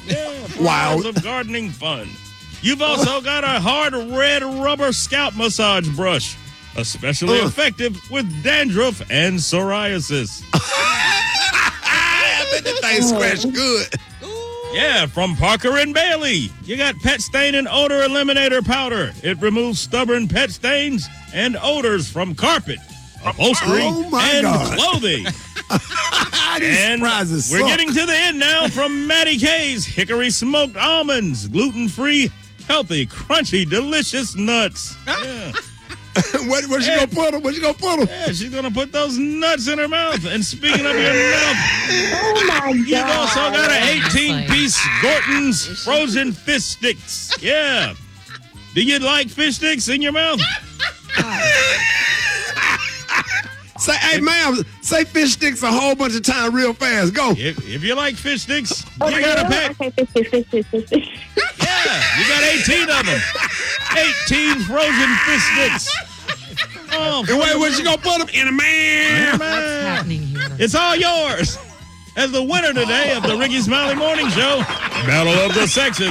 Yeah, for Wow. hours of gardening fun. You've also got a hard red rubber scalp massage brush, especially effective with dandruff and psoriasis. I bet that thing scratch good. Yeah, from Parker and Bailey. You got pet stain and odor eliminator powder. It removes stubborn pet stains and odors from carpet, upholstery, Oh, my and God. clothing. These And surprises we're suck. getting to the end now from Maddie K's Hickory Smoked Almonds. Gluten-free, healthy, crunchy, delicious nuts. Yeah. Where she gonna put them? Where she gonna put them? Yeah, she's going to put those nuts in her mouth. And speaking of your mouth, Oh my God. you've also got an That's 18-piece Gorton's frozen fish sticks. Yeah. Do you like fish sticks in your mouth? Say, hey, ma'am, say fish sticks a whole bunch of times real fast. Go. If you like fish sticks, Oh, you got a pack. Okay, fish. Yeah, you got 18 of them. 18 frozen fish sticks. Oh, And wait, where she gonna put them? In a man. What's happening here? It's all yours. As the winner today of the Ricky Smiley Morning Show, Battle of the Sexes.